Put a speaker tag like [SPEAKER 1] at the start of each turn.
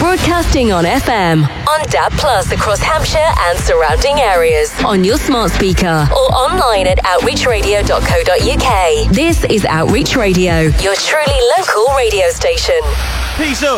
[SPEAKER 1] Broadcasting on FM, on DAB Plus across Hampshire and surrounding areas, on your smart speaker, or online at outreachradio.co.uk. This is Outreach Radio, your truly local radio station.
[SPEAKER 2] Peace up.